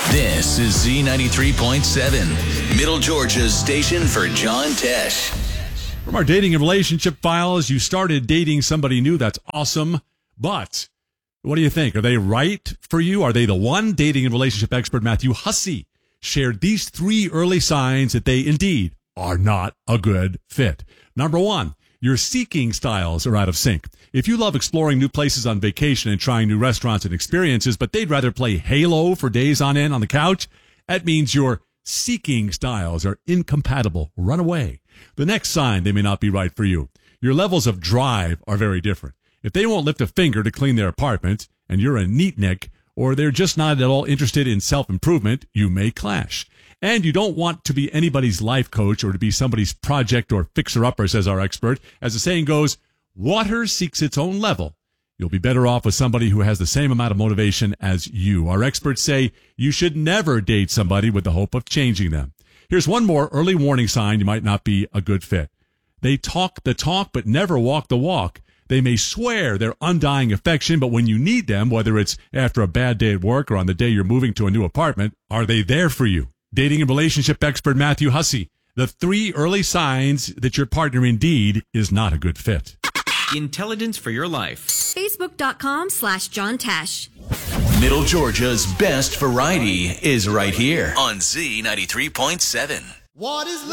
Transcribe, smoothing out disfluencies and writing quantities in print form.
This is Z93.7, Middle Georgia's station for John Tesh. From our dating and relationship files, you started dating somebody new. That's awesome. But what do you think? Are they right for you? Are they the one? Dating and relationship expert Matthew Hussey shared these 3 early signs that they indeed are not a good fit. Number 1, your seeking styles are out of sync. If you love exploring new places on vacation and trying new restaurants and experiences, but they'd rather play Halo for days on end on the couch, that means your seeking styles are incompatible. Run away. The next sign they may not be right for you. Your levels of drive are very different. If they won't lift a finger to clean their apartment, and you're a neatnik, or they're just not at all interested in self-improvement, you may clash. And you don't want to be anybody's life coach or to be somebody's project or fixer-upper, says our expert. As the saying goes, water seeks its own level. You'll be better off with somebody who has the same amount of motivation as you. Our experts say you should never date somebody with the hope of changing them. Here's one more early warning sign you might not be a good fit. They talk the talk but never walk the walk. They may swear their undying affection, but when you need them, whether it's after a bad day at work or on the day you're moving to a new apartment, are they there for you? Dating and relationship expert Matthew Hussey. The 3 early signs that your partner indeed is not a good fit. Intelligence for your life. Facebook.com/John Tesh. Middle Georgia's best variety is right here on Z93.7. What is